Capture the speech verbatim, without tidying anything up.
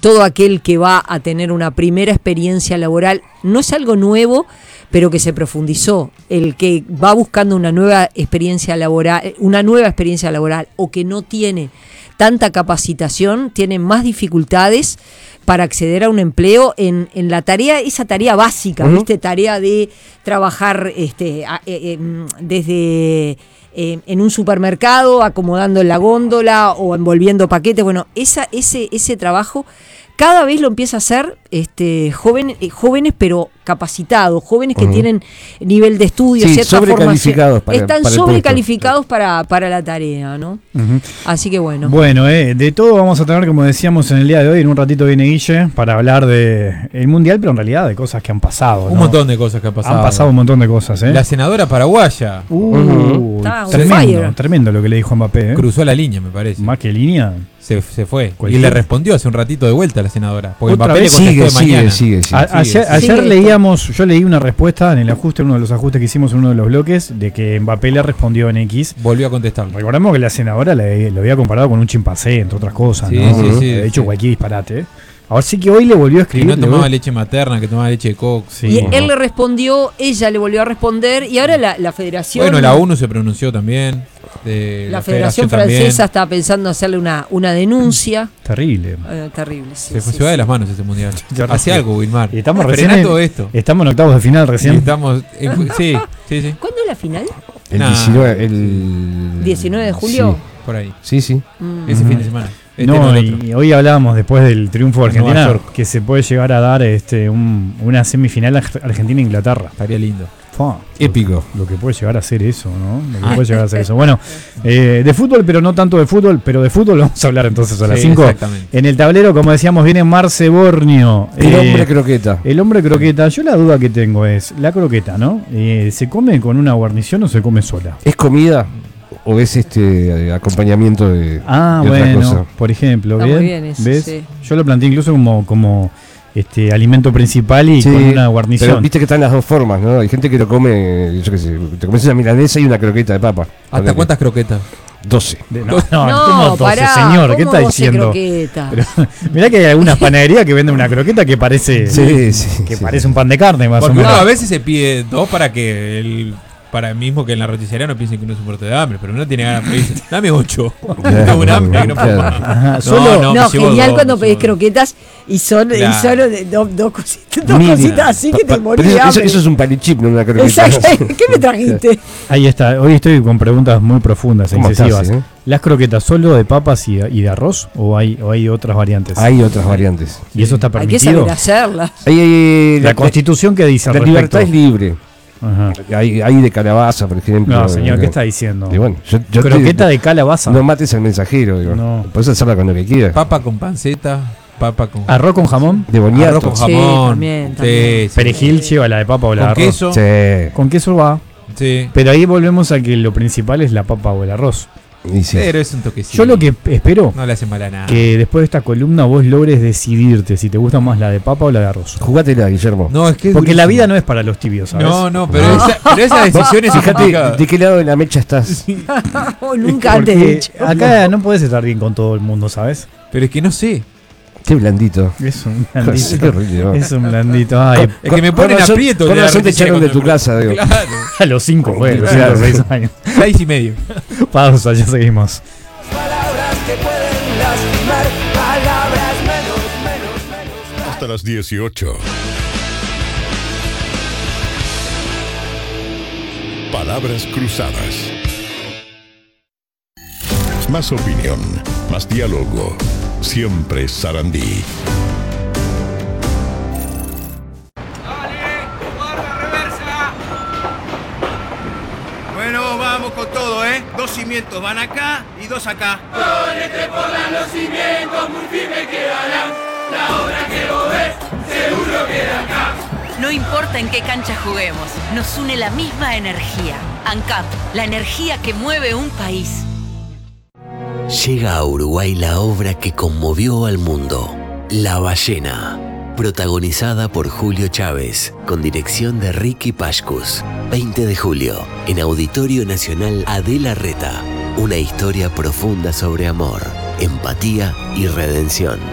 todo aquel que va a tener una primera experiencia laboral, no es algo nuevo, pero que se profundizó. El que va buscando una nueva experiencia laboral, una nueva experiencia laboral o que no tiene tanta capacitación, tiene más dificultades para acceder a un empleo en, en la tarea, esa tarea básica, uh-huh. ¿viste? Tarea de trabajar este, a, eh, desde eh, en un supermercado, acomodando en la góndola o envolviendo paquetes. Bueno, esa, ese, ese trabajo cada vez lo empieza a hacer este, joven, eh, jóvenes, pero capacitados, jóvenes que uh-huh. tienen nivel de estudio, sí, cierta formación. Para, están para sobrecalificados para, para la tarea, ¿no? Uh-huh. Así que bueno. Bueno, eh, de todo vamos a tener, como decíamos en el día de hoy, en un ratito viene Guille para hablar de el Mundial, pero en realidad de cosas que han pasado, Un ¿no? montón de cosas que han pasado. Han pasado un montón de cosas, ¿eh? La senadora paraguaya. Uh, uh-huh. Tremendo, tremendo lo que le dijo Mbappé, ¿eh? Cruzó la línea, me parece. Más que línea. Se, se fue. Cualquier. Y le respondió hace un ratito de vuelta a la senadora. Porque Otra Mbappé vez le contestó sigue, de sigue, mañana. sigue, sigue, A, sigue. ayer sigue. ayer Sigue leíamos, yo leí una respuesta en el ajuste, uno de los ajustes que hicimos en uno de los bloques, de que Mbappé le respondió en X. Volvió a contestar. Recordemos que la senadora le, lo había comparado con un chimpancé, entre otras cosas, Sí, ¿no? sí, sí, de hecho, sí. cualquier disparate. Ahora sí que hoy le volvió a Que escribir. no tomaba leche materna, que tomaba leche de coco. Sí. Y Bueno. él le respondió, ella le volvió a responder, y ahora la, la federación... Bueno, la ONU se pronunció también. De La, la Federación, Federación Francesa también. está pensando hacerle una, una denuncia. Terrible. Eh, terrible, sí. Se, sí, se va sí. de las manos ese mundial. Ya Hace recién. algo, Wilmar. Y estamos Frená recién en- todo esto. Estamos en octavos de final Y recién. estamos en- sí, sí, sí. ¿Cuándo es la final? El Nah. diecinueve, el... ¿diecinueve de julio? Por ahí. Sí, sí. sí. Mm. Ese Ujú. fin de semana. Este No, el otro. y hoy hablábamos después del triunfo de En Nueva Argentina York. que se puede llegar a dar este un, una semifinal Ar- Argentina-Inglaterra. Estaría lindo. Fua, Épico. Lo, lo que puede llegar a ser eso, ¿no? Lo que Ah. puede llegar a ser eso. Bueno, eh, de fútbol, pero no tanto de fútbol, pero de fútbol vamos a hablar entonces a las Sí, cinco. exactamente. En el tablero, como decíamos, viene Marce Bornio. El Eh, hombre croqueta. El hombre croqueta. Yo la duda que tengo es, la croqueta, ¿no? Eh, ¿Se come con una guarnición o se come sola? ¿Es comida o es este eh, acompañamiento de, Ah, de otra bueno, cosa? por ejemplo, Está ¿bien? muy bien eso, ¿Ves? sí. Yo lo planteé incluso como, como este alimento principal y Sí, con una pero guarnición. viste que están las dos formas, ¿no? Hay gente que lo come, yo qué sé, te comes una milanesa y una croqueta de papa. ¿Hasta Ponele. cuántas croquetas? doce. De- no, no, No, ¿cómo doce, pará, señor? ¿Qué ¿cómo está doce diciendo? croquetas? Pero, mirá que hay algunas panaderías que venden una croqueta que parece Sí, sí, que sí. parece un pan de carne más Porque o uno menos. a veces se pide dos para que el para mismo que en la roticería no piensen que uno es un muerto de hambre, pero uno tiene ganas de pedir, dame ocho. Tengo un hambre que no puedo más. Ajá, solo- No, me llevo genial dos, cuando me pedís llevo dos. croquetas y son, y Claro. solo de, do- dos cositas, dos Media. cositas así que Pa- te pa- morís pero de eso, hambre. eso es un palichip, no una croqueta. Exacto. ¿Qué me trajiste? Ahí está. Hoy estoy con preguntas muy profundas e ¿Cómo incisivas. estás, eh? ¿Las croquetas solo de papas y, y de arroz o hay, o hay otras variantes? Hay otras variantes. ¿Y eso está Hay que permitido? saber hacerlas. Hay, hay- La la, Constitución que dice al la respecto? libertad es libre. Ajá. Hay, hay de calabaza, por ejemplo. No, señor, ¿qué Eh, está diciendo? y bueno, yo, yo Croqueta te- de calabaza. No mates al mensajero, digo. No. Puedes hacerla con lo que quieras. Papa con panceta, papa con ¿Arroz con jamón? De boniato. arroz con Sí, jamón. también, Sí, también. sí. Perejil lleva la de papa o la de Con arroz. queso. Sí. Con queso va. Sí. Pero ahí volvemos a que lo principal es la papa o el arroz. Y sí. Pero es un toquecito. Yo lo que espero No le hace mal a nada. que después de esta columna vos logres decidirte si te gusta más la de papa o la de arroz. Jugátela, Guillermo. No, es que es Porque la durísimo. vida no es para los tibios, ¿sabes? No, no, pero, Esa, pero esa decisión es Fíjate complicada. de qué lado de la mecha estás. Oh, nunca antes he Porque hecho. acá no podés estar bien con todo el mundo, ¿sabes? Pero es que no sé. Qué blandito. Es un Qué blandito. horrible, ¿no? Es un blandito. Ay, Es que me Con ponen razón- aprieto. con de la razón te roticería echaron de cuando tu me- casa, digo. Claro. a los cinco, güey, los Claro. cinco, seis años. Seis y medio. Pausa, ya seguimos. Hasta las dieciocho. Palabras cruzadas. Más opinión, más diálogo. Siempre Sarandí. Bueno, vamos con todo, ¿eh? Dos cimientos van acá y dos acá. No importa en qué cancha juguemos, nos une la misma energía. ANCAP, la energía que mueve un país. Llega a Uruguay la obra que conmovió al mundo, La Ballena, protagonizada por Julio Chávez, con dirección de Ricky Pashkus. veinte de julio, en Auditorio Nacional Adela Reta, una historia profunda sobre amor, empatía y redención.